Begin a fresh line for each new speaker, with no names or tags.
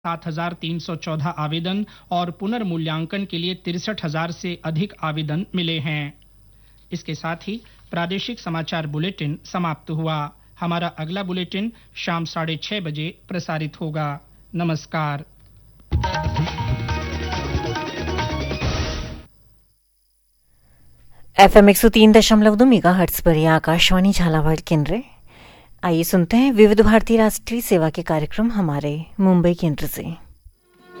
7,314 आवेदन और पुनर्मूल्यांकन के लिए 63,000 से अधिक आवेदन मिले हैं। इसके साथ ही प्रादेशिक समाचार बुलेटिन समाप्त हुआ। हमारा अगला बुलेटिन शाम 6:30 बजे प्रसारित होगा। नमस्कार।
FM 103.2 मेगाहर्ट्ज पर यह आकाशवाणी झालावाड़ केंद्र। आइए सुनते हैं विविध भारती राष्ट्रीय सेवा के कार्यक्रम हमारे मुंबई केंद्र से।